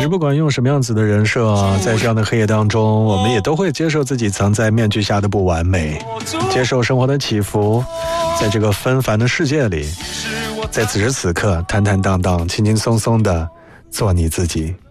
实不管用什么样子的人设啊，在这样的黑夜当中，我们也都会接受自己藏在面具下的不完美，接受生活的起伏，在这个纷繁的世界里，在此时此刻坦坦荡荡轻轻松松的做你自己。